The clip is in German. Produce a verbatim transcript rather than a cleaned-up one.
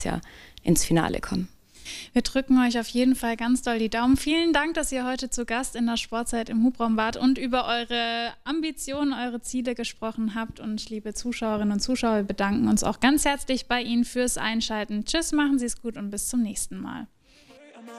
Jahr ins Finale kommen. Wir drücken euch auf jeden Fall ganz doll die Daumen. Vielen Dank, dass ihr heute zu Gast in der Sportzeit im Hubraum wart und über eure Ambitionen, eure Ziele gesprochen habt. Und liebe Zuschauerinnen und Zuschauer, wir bedanken uns auch ganz herzlich bei Ihnen fürs Einschalten. Tschüss, machen Sie es gut und bis zum nächsten Mal.